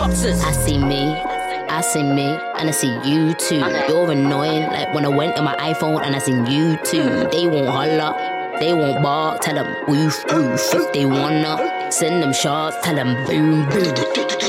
I see me, and I see you too. You're annoying, like when I went on my iPhone and I seen you too. They won't holler, they won't bark, tell them woof woof. If they wanna send them shots, tell them boom boom.